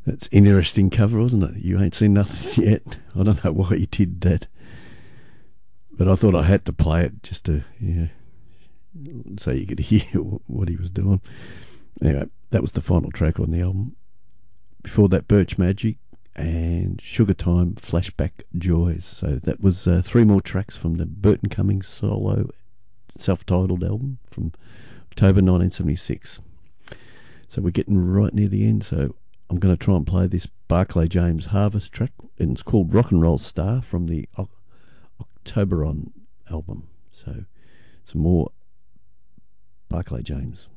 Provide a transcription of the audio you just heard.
That's interesting cover, wasn't it? You ain't seen nothing yet. I don't know why he did that, but I thought I had to play it just to, so you could hear what he was doing. Anyway, that was the final track on the album. Before that, Birch Magic and Sugar Time Flashback Joys. So that was 3 more tracks from the Burton Cummings solo self-titled album from October 1976. So we're getting right near the end, so I'm going to try and play this Barclay James Harvest track, and it's called Rock and Roll Star from the Octoberon album. So some more Barclay James.